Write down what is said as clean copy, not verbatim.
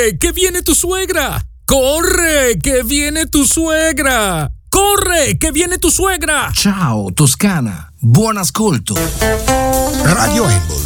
Corre, che viene tu suegra! Corre, che viene tu suegra! Corre, che viene tu suegra! Ciao Toscana, buon ascolto. Radio Handball,